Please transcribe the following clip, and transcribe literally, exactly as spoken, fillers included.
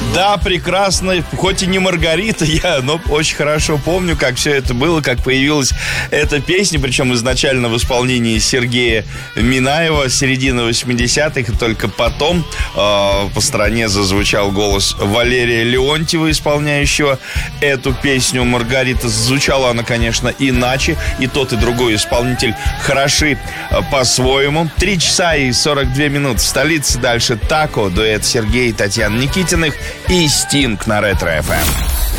Да, прекрасно. Хоть и не Маргарита я, но очень хорошо помню, как все это было, как появилась эта песня. Причем изначально в исполнении Сергея Минаева, середины восьмидесятых. И только потом э, по стране зазвучал голос Валерия Леонтьева, исполняющего эту песню. Маргарита. Звучала она, конечно, иначе. И тот, и другой исполнитель хороши э, по-своему. Три часа и сорок две минуты в столице. Дальше Тако, дуэт Сергея и Татьяны Никитиных и Стинг на Ретро эф эм.